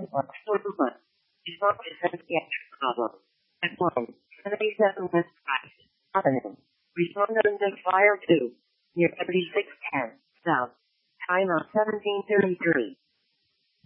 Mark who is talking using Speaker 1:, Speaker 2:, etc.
Speaker 1: Before present theatric problem. At 1, 77 West Christ Avenue. Respond under Fire 2, near 3610 South. Time of 1733.